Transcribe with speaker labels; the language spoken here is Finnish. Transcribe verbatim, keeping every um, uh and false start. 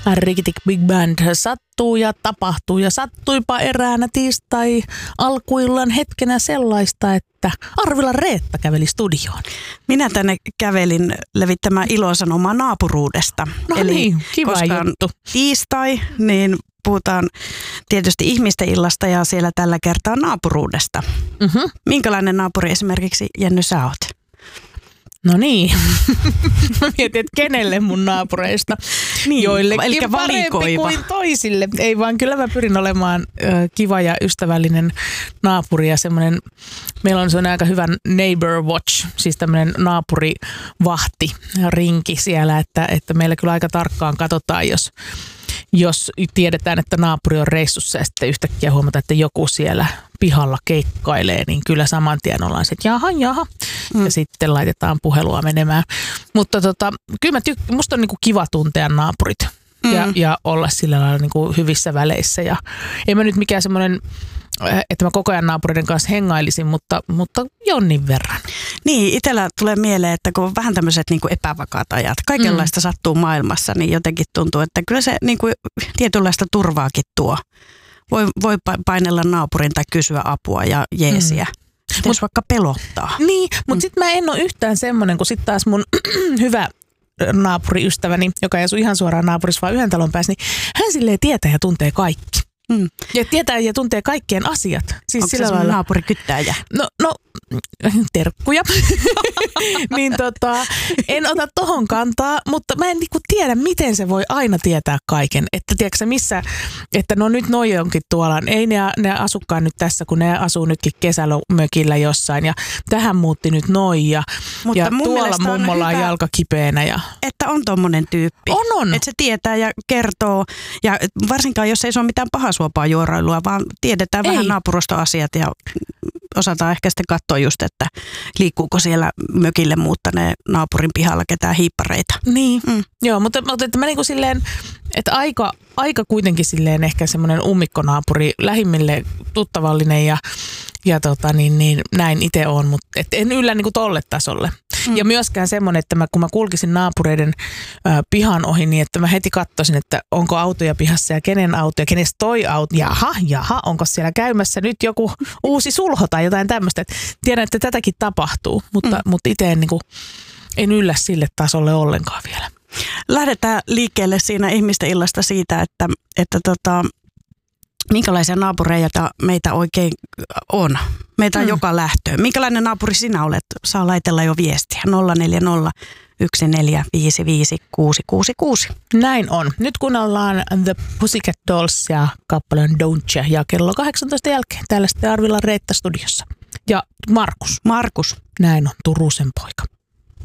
Speaker 1: Rikitik Big Band sattuu ja tapahtuu ja sattuipa eräänä tiistai alkuillan hetkenä sellaista, että Arvilan Reetta käveli studioon.
Speaker 2: Minä tänne kävelin levittämään ilosanomaa naapuruudesta.
Speaker 1: No
Speaker 2: Eli
Speaker 1: niin, kiva
Speaker 2: koska on
Speaker 1: juttu.
Speaker 2: tiistai, niin puhutaan tietysti ihmisten illasta ja siellä tällä kertaa naapuruudesta.
Speaker 1: Mm-hmm.
Speaker 2: Minkälainen naapuri esimerkiksi, Jenny, sä oot?
Speaker 1: No niin, mä mietin, että kenelle mun naapureista.
Speaker 2: Niin,
Speaker 1: joillekin
Speaker 2: elikkä
Speaker 1: parempi
Speaker 2: valikoiva.
Speaker 1: kuin toisille. Ei vaan, kyllä mä pyrin olemaan ö, kiva ja ystävällinen naapuri ja semmoinen, meillä on semmoinen aika hyvä neighbor watch, siis tämmöinen naapurivahti rinki siellä, että, että meillä kyllä aika tarkkaan katsotaan, jos Jos tiedetään, että naapuri on reissussa ja sitten yhtäkkiä huomata, että joku siellä pihalla keikkailee, niin kyllä saman tien ollaan se, että jaha, jaha. Mm. Ja sitten laitetaan puhelua menemään. Mutta tota, kyllä mä tyk- musta on niinku kiva tuntea naapurit mm. ja, ja olla sillä lailla niinku hyvissä väleissä. Ja en mä nyt mikään semmoinen, että mä koko ajan naapureiden kanssa hengailisin, mutta, mutta jonnin verran.
Speaker 2: Niin, itsellä tulee mieleen, että kun on vähän tämmöiset niin kuin epävakaat ajat, kaikenlaista mm. sattuu maailmassa, niin jotenkin tuntuu, että kyllä se niin kuin tietynlaista turvaakin tuo. Voi, voi painella naapurin tai kysyä apua ja jeesiä. Mm. Jos vaikka pelottaa.
Speaker 1: Niin, mutta mm. sitten mä en ole yhtään semmoinen, kun sitten taas mun hyvä naapuriystäväni, joka ei asu ihan suoraan naapurissa, vaan yhden talon päässä, niin hän silleen tietää ja tuntee kaikki. Mm. Ja tietää ja tuntee kaikkien asiat. Siis
Speaker 2: onko sillä se lailla naapurikyttäjä?
Speaker 1: No, no terkkuja. niin tota, en ota tohon kantaa, mutta mä en niinku tiedä, miten se voi aina tietää kaiken. Että tiedätkö missä, että no nyt noi onkin tuolla. Ei ne, ne asukkaan nyt tässä, kun ne asuu nytkin kesälomökillä jossain. Ja tähän muutti nyt noi. Ja, ja tuolla mummolla on jalka kipeänä. Ja
Speaker 2: että on tommonen tyyppi.
Speaker 1: On, on.
Speaker 2: Että se tietää ja kertoo. Ja varsinkaan, jos ei se ole mitään pahasuopaa juorailua, vaan tiedetään ei. vähän naapurustoasiat ja osataan ehkä sitten katsoa just, että liikkuuko siellä mökille muuttaneen naapurin pihalla ketään hiippareita.
Speaker 1: Niin, mm. joo, mutta, mutta että mä niin kuin silleen, että aika, aika kuitenkin silleen ehkä semmoinen ummikkonaapuri, lähimmille tuttavallinen ja, ja tota niin, niin näin itse on, mutta et en yllä niin kuin tolle tasolle. Mm. Ja myöskään semmoinen, että mä, kun mä kulkisin naapureiden ö, pihan ohi, niin että mä heti katsoisin, että onko autoja pihassa ja kenen auto ja kenestä toi auto. Jaha, jaha, onko siellä käymässä nyt joku uusi sulho tai jotain tämmöistä. Tiedän, että tätäkin tapahtuu, mutta, mm. mutta itse en, niin kuin, en yllä sille tasolle ollenkaan vielä.
Speaker 2: Lähdetään liikkeelle siinä ihmisten illasta siitä, että, että tota, minkälaisia naapureita meitä oikein on. Meitä on mm. joka lähtöön. Minkälainen naapuri sinä olet? Saa laitella jo viestiä. nolla neljä nolla yksi neljä viisi viisi kuusi kuusi kuusi.
Speaker 1: Näin on. Nyt kuunnellaan The Pussycat Dolls ja kappaleen Don't ja kello kahdeksantoista jälkeen. Täällä sitten Arvilan Reetta studiossa. Ja Markus.
Speaker 2: Markus.
Speaker 1: Näin on, Turusen poika.